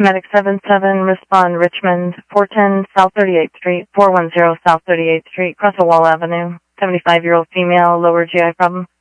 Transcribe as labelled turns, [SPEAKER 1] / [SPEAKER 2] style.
[SPEAKER 1] Medic 77, respond Richmond, 410 South 38th Street, 410 South 38th Street, Cresswell Avenue, 75-year-old female, lower GI problem.